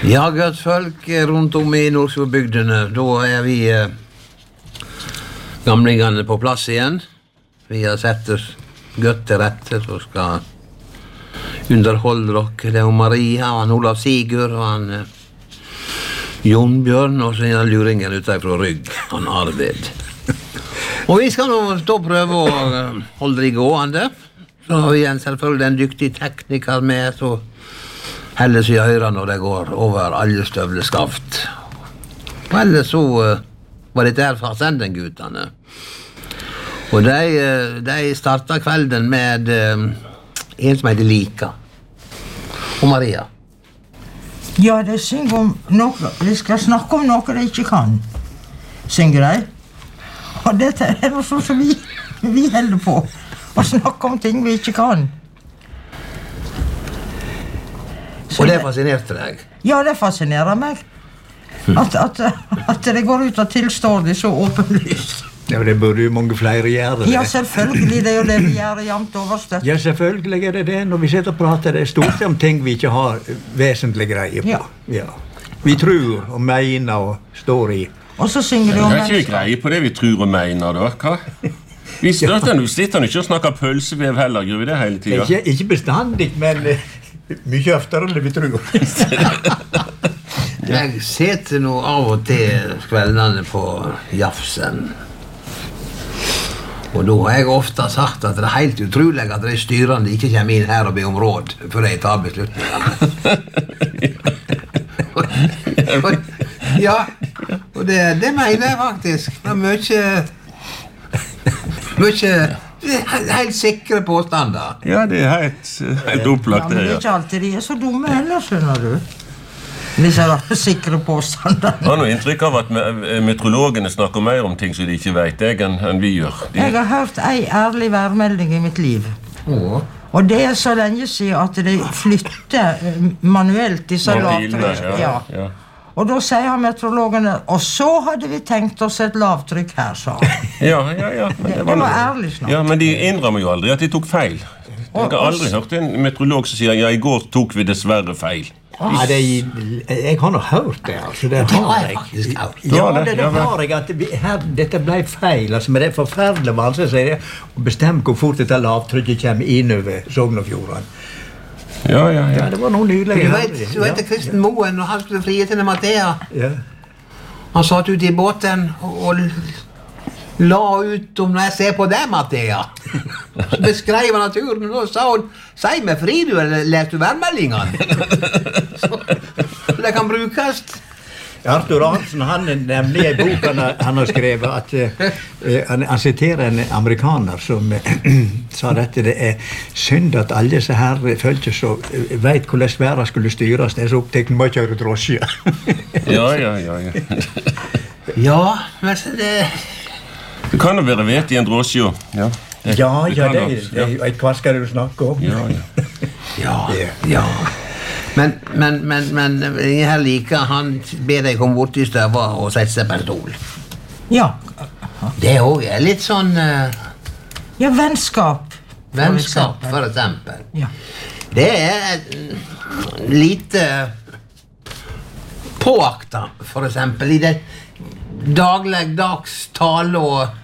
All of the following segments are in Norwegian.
Ja, godt folk rundt om I Nordfjordbygdene. Da vi gamlingene på plass igjen. Vi har sett oss godt til rette, så skal underholde dere. Det Maria, han Olav Sigurd, og han Jon Bjørn, og så en luringen ute fra Rygg, han Arvid. Og vi skal nå da prøve å holde det gående. Så har vi selvfølgelig en dyktig tekniker med, så heller seg I øyre når det går over alle støvleskaft. Og ellers så var det der fra Senden-guttene. Og de startet kvelden med en som heter Lika. Og Maria. Ja, de synger om noe. De skal snakke om noe de ikke kan. Synger de. Og dette noe sånn som vi holder på. Å snakke om ting vi ikke kan. Og det fascinerte deg? Ja, det fascinerer meg. At det går ut og tilstår det så åpenlyst. Ja, det burde jo mange flere gjøre. Ja, selvfølgelig. Det jo det vi gjør jevnt overstøtt. Ja, selvfølgelig det. Når vi sitter og prater, det stort om ting vi ikke har vesentlig greie på. Ja. Vi tror og mener og står I. Og så synger du om mennesker. Jeg har ikke greie på det vi tror og mener, da. Hva? Vi sitter ikke og snakker pølsevev heller, gjør vi det hele tiden? Ikke bestandig, men mye oftere enn det vi tror. Jeg sitter nå av og til kveldene på Jafsen. Og da har jeg ofte sagt at det helt utrolig at de styrende ikke kommer inn her og ber om råd før de tar beslutningene. Ja, og det mener jeg faktisk. Det mye helt sikre påstander. Ja, det helt opplagt. Ja, men det ikke alltid de så dumme heller, skjønner du. Disse sikre påstander. Jeg har noe inntrykk av at meteorologene snakker mer om ting som de ikke vet enn vi gjør. Jeg har hørt en ærlig værmelding I mitt liv. Og det så lenge siden at de flytter manuelt disse lavtrykk. Ja. Og da sier meteorologene, og så hadde vi tenkt oss et lavtrykk her, sa han. Ja. Det var ærlig snart. Ja, men de innrømmer jo aldri at de tok feil. Jeg har aldri hørt en meteorolog som sier, ja, I går tok vi dessverre feil. Ja, jeg har nok hørt det, altså. Det har jeg faktisk hørt. Ja, det har jeg, at dette ble feil, altså, men det forferdelig vanskelig, sier jeg, å bestemme hvor fort dette lavtrykket kommer inn over Sognefjorden. Ja, det var noe nydelig. Du vet Kristen Moen, når han skulle frie til Mathea. Ja. Han satt ut I båten og la ut om når jeg ser på deg, Mathea. Så beskrev han naturen, og da sa hun, «Si meg fri du, eller leser du værmeldingene?» Så det kan brukes. Arthur Arntzen, han nemlig I boken han har skrevet at han siterer en amerikaner som sa dette, det synd at alle disse her følger så vet hvordan været skulle styres, det så opptekten med å kjøre drosje. Ja. Ja, men det... Det kan jo være vet I en drosje, ja. Hva skal du snakke om? Ja. Men her liker han ber deg komme bort I støva og sette seg på en stol. Ja. Det også litt sånn... Ja, vennskap. Vennskap, for eksempel. Ja. Det lite påakta, for eksempel, I det dagligdags tale og...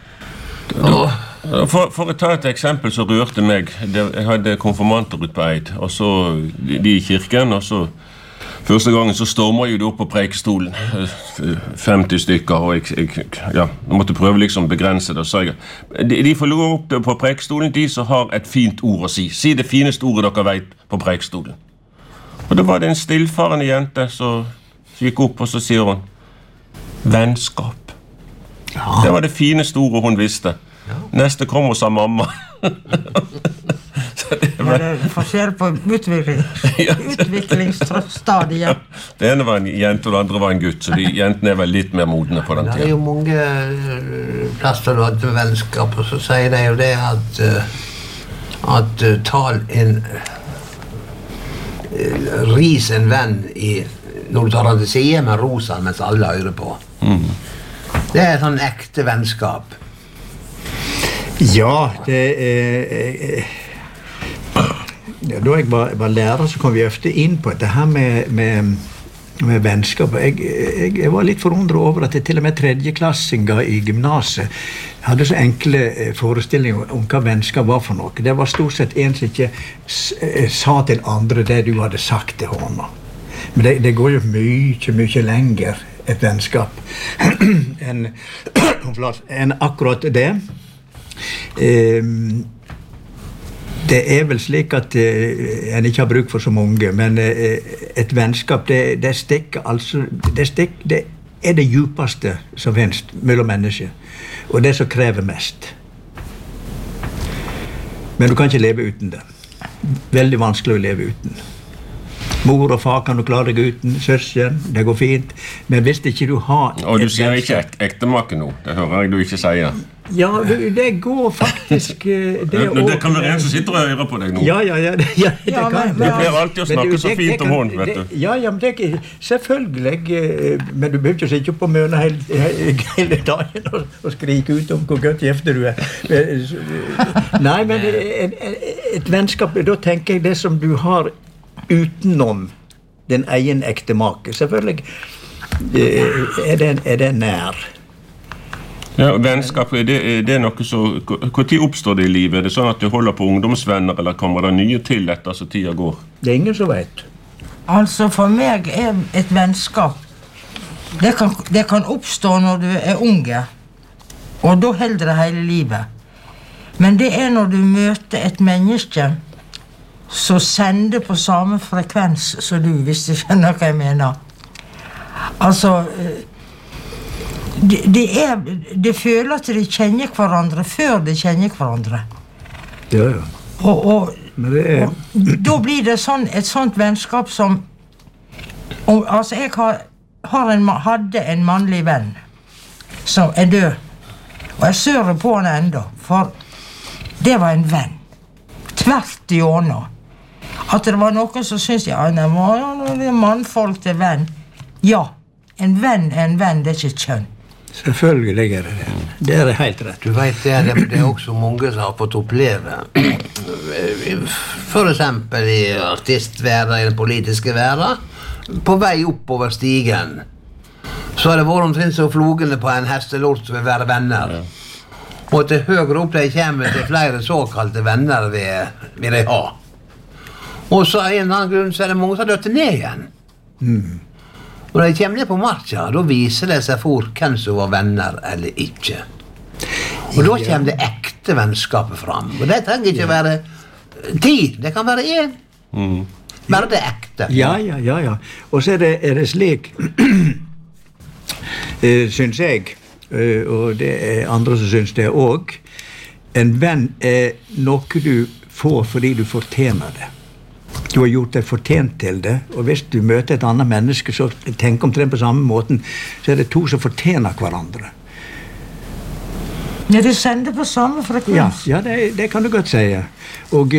For å ta et eksempel så rørte meg. Jeg hadde konfirmanter ut på Eid, og så de I kirken, og så første gangen så stormer jo de opp på preikestolen, 50 stykker, og jeg måtte prøve liksom begrense det, og sa jeg, de får lov opp på preikestolen, de som har et fint ord å si. Si det fineste ordet dere vet på preikestolen. Og da var det en stillfarende jente som gikk opp, og så sier hun, vennskap. Det var det fineste ordet hun visste. Neste kom og sa mamma. Det er forskjell på utviklingsstadiet. Det ene var en jente, og det andre var en gutt, så jentene vel litt mer modne på den tiden. Det jo mange plasser du hadde vennskap, og så sier de jo det at tal en ris en venn når du tar han til side, men ros han mens alle hører på. Det sånn ekte vennskap. Ja, det da jeg var lærer, så kom vi ofte inn på det her med med vennskap. Jeg var litt forundret over at til og med tredjeklassinger i gymnaset hadde så enkle forestillinger om hva vennskap var for noe. Det var stort sett en som ikke sa til andre det du hadde sagt til henne. Men det går jo mye lenger et vennskap enn akkurat det. Det vel slik at en ikke har bruk for så mange, men et vennskap, det stikker altså, det det djupeste som finnes mellom mennesker, og det som krever mest. Men du kan ikke leve uten det. Veldig vanskelig å leve uten. Mor og far kan du klare deg uten, søsken, det går fint, men hvis ikke du har... Og du sier ikke ektemake nå, det hører jeg du ikke sier. Ja, det går faktisk... Det kan være en som sitter og hører på deg nå. Ja, det kan. Du pleier alltid å snakke så fint om hånd, vet du. Ja, men det selvfølgelig, men du behøver ikke sitte på møna hele dagen og skrike ut om hvor godt gjefte du Nei, men et vennskap, da tenker jeg det som du har utenom den egen ekte make. Selvfølgelig det nær. Ja, vennskap, det noe så... Hvor tid oppstår det i livet? Det sånn at du holder på ungdomsvenner, eller kommer det nye til etter så tida går? Det ingen som vet. Altså, for meg et vennskap, det kan oppstå når du unge, og da holder det hele livet. Men det når du møter et menneske så sender på samme frekvens som du, hvis du skjønner hva jeg mener. Altså, de føler at de kjenner hverandre før de kjenner hverandre. Ja. Og da blir det et sånt vennskap som... Altså, jeg hadde en mannlig venn som død. Og jeg sører på henne enda, for det var en venn. Tvert i årene. At det var noen som synes, det er mannfolk til venn. Ja, en venn, det ikke kjønn. Selvfølgelig det. Det det helt rett. Du vet, det også mange som har fått oppleve. For eksempel i artistverden, i den politiske verden, på vei oppover stigen, så har det vært omtrent så flogene på en hestelort som vil være venner. Ja. Og til høyre opp de kommer til flere såkalte venner vil de ha. Og så en eller annen grunn så det mange som har døtt ned igjen. Og når de kommer ned på marka, da viser det seg for hvem som var venner eller ikke. Og da kommer det ekte vennskapet fram. Og det trenger ikke være tid, det kan være en. Bare det ekte. Ja. Og så det slik, synes jeg, og det andre som synes det også, en venn noe du får fordi du fortjener det. Du har gjort deg fortjent til det, og hvis du møter et annet menneske, så tenk omtrent på samme måten, så det to som fortjener hverandre. Ja, de sender på samme frekvens. Ja, det kan du godt si. Og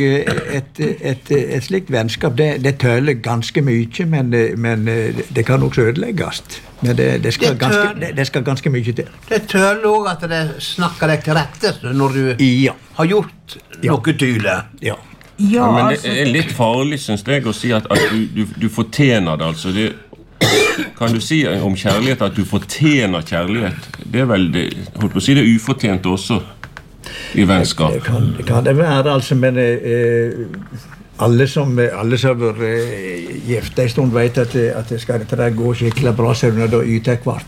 et slikt vennskap, det tøler ganske mye, men det kan også ødelegges. Men det skal ganske mye til. Det tøler også at det snakker deg til rette når du har gjort noe tydelig. Ja. Ja, men det litt farlig, synes jeg, å si at du fortjener det, altså. Kan du si om kjærlighet at du fortjener kjærlighet? Det vel det, holdt på å si det ufortjent også i vennskap. Det kan det være, altså, men alle som har gift en stund vet at det skal det gå skikkelig bra, så når du yter kvart.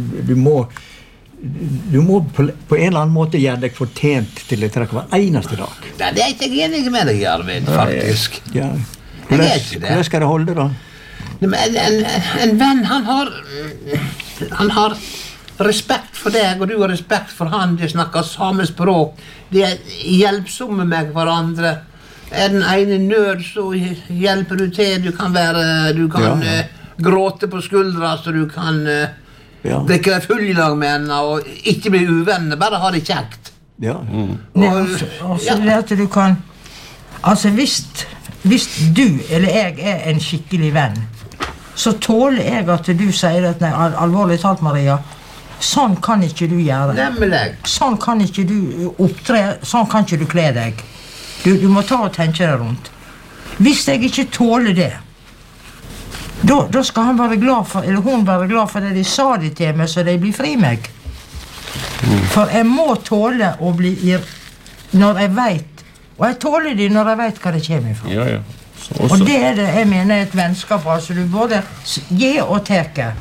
Du må på en eller annen måte gjøre deg fortjent til det hver eneste dag. Det ikke jeg enig med deg, Arvid, faktisk. Ja. Hvordan skal det holde da? En venn, han har respekt for deg, og du har respekt for han. De snakker samme språk. De hjelpsomme med hverandre. Den ene nød, så hjelper du til. Du kan gråte på skuldra, så du kan... drikke deg full i lag med henne og ikke bli uvenner, bare ha det kjekt. Ja. Og så det at du kan, altså hvis du eller jeg en skikkelig venn, så tåler jeg at du sier at nei, alvorlig talt, Maria, sånn kan ikke du gjøre. Nemlig. Sånn kan ikke du opptre, sånn kan ikke du kle deg. Du må ta og tenke deg rundt. Hvis jeg ikke tåler det, Da skal han være glad for, eller hun være glad for det de sa de til meg, så de blir fri meg. For jeg må tåle å bli når jeg vet, og jeg tåler de når jeg vet hva det kommer ifra. Ja. Og det det jeg mener et vennskap, altså du både gi og teke.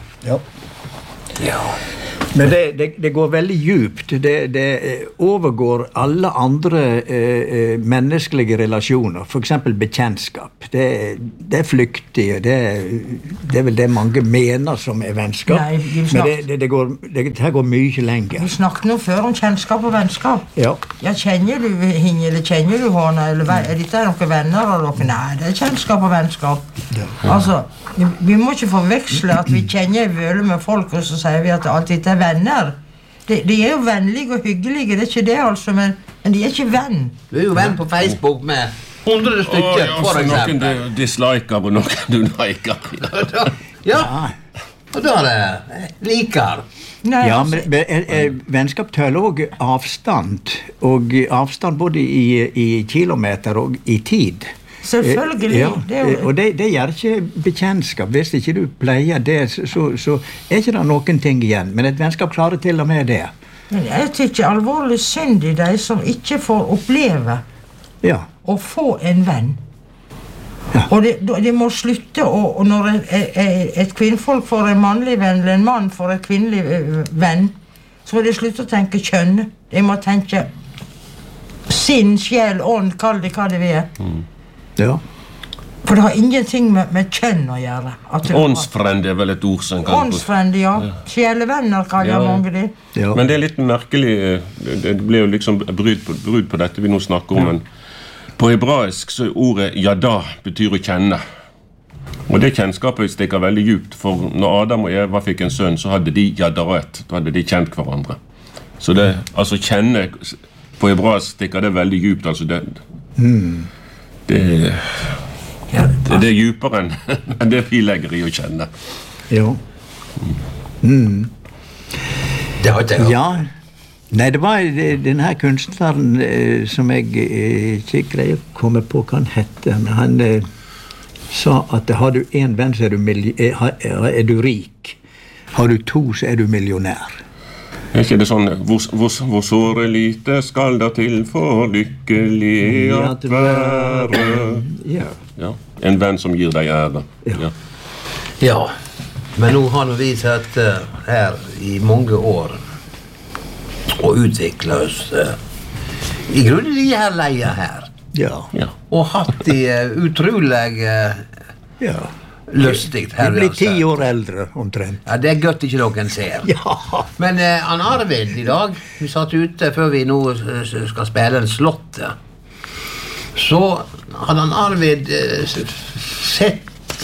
Ja. Men det går veldig djupt. Det overgår alle andre menneskelige relasjoner. For eksempel bekjentskap. Det flyktig. Det vel det mange mener som vennskap. Nei, men det går mye lenger. Vi snakket nå før om kjennskap og vennskap. Ja. Kjenner du henne, eller kjenner du henne, eller dette noen venner av dere? Nei, det kjennskap og vennskap. Ja. Altså, vi må ikke forveksle at vi kjenner vøle med folk, og så sier vi at alt dette venner. De jo vennlige og hyggelige, det ikke det altså, men de ikke venn. Du jo venn på Facebook med 100 stykker, for eksempel. Noen du disliker, og noen du liker. Ja, og da det liker. Nei, ja, men vennskap tøler også avstand, og avstand både i kilometer og i tid. Selvfølgelig. Ja, og det gjør ikke bekjentskap. Hvis ikke du pleier det, så ikke det noen ting igjen. Men et vennskap klarer til og med det. Men jeg tykker alvorlig synd i de som ikke får oppleve å få en venn. Ja. Og de må slutte, og når et kvinnfolk får en mannlig venn, eller en mann får et kvinnelig venn, så må de slutte å tenke kjønn. De må tenke sinn, sjel, ånd, kall det hva det vil. Ja. For det har ingenting med kjønn å gjøre. Åndsfrende vel et ord som kan... Åndsfrende, ja. Sjelevenner kaller mange de. Ja. Men det litt merkelig, det blir jo liksom brud på dette vi nå snakker om, men på hebraisk så ordet yada betyr å kjenne. Og det kjennskapet stikker veldig djupt, for når Adam og Eva fikk en sønn, så hadde de yadaret, da hadde de kjent hverandre. Så det, altså kjenne, på hebraisk stikker det veldig djupt, altså det... Det er djupere enn det vi legger i å kjenne. Ja. Det har ikke jeg. Ja. Nei, det var denne kunstneren som jeg ikke greier å komme på hva han hette. Men han sa at har du en venn, så er du rik. Har du to, så er du millionær. Er ikke det sånn, hvor såre lite skal da til for lykkelig at være? Ja. En venn som gir deg ære. Ja, men nå har vi sett her i mange år og utviklet oss i grunnen de her leia her. Ja. Og hatt de utrolig lustigt her. Vi blir 10 år eldre omtrent. Ja, det er godt ikke noen ser. Ja. Men han Arvid i dag, vi satt ute før vi nå skal spille en slott, så hadde han Arvid sett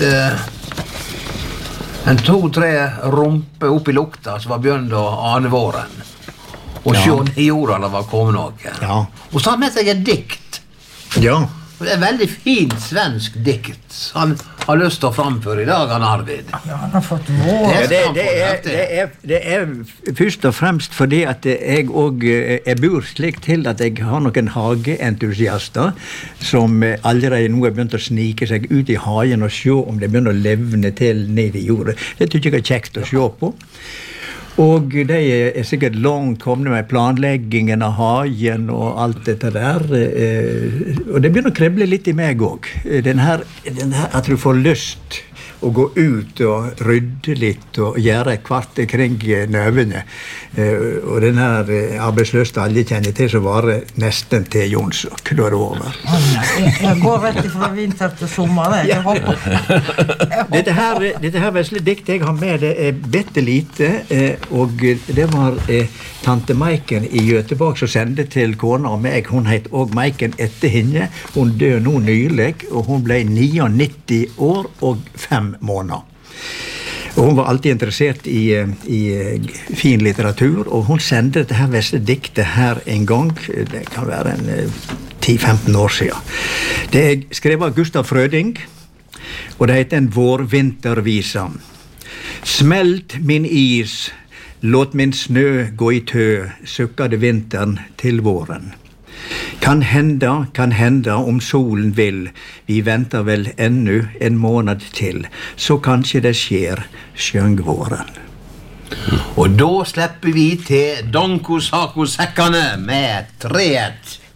en 2-3 rumpe opp i lukta som var begynt å ane våren. Og se i jorda det var kommet noe. Ja. Og så har han med seg et dikt. Ja. Det er veldig fint svensk dikt. Han har lyst til å framføre i dag, han Arvid. Ja, han har fått vår. Det er først og fremst fordi at jeg bor slik til at jeg har noen hageentusiaster som allerede nå har begynt å snike seg ut i hagen og se om det begynner å levne til ned i jordet. Det tykker jeg er kjekt å se på. Og de er sikkert langt kommet med planleggingen av hagen og alt dette der. Og det begynner å kreble litt i meg også. Den her at du får lyst å gå ut og rydde litt og gjøre kvart kring nøvene. Og den her arbeidsløste alle kjenner til som varer nesten til Jonsok. Da er det over. Jeg går rett fra vinter til sommer. Jeg håper. Dette her vesle dikt jeg har med, det er bitte lite, og det var tante Maiken i Göteborg som sendte til kona og meg. Hun het også Maiken etter henne. Hun døde nå nylig, og hun ble 99 år og 5 måneder. Og hun var alltid interessert i fin litteratur, og hun sendte dette her vesle diktet her en gang, det kan være 10-15 år siden. Det er skrevet av Gustav Frøding, og det heter en vårvintervisa. Smelt min is, låt min snø gå i tø, sukkade vinteren til våren. Kan hända om solen vill. Vi väntar väl ännu en månad till. Så kanske det sker, sjöng våren. Og da slipper vi til Donko Sako Sekkane med treet.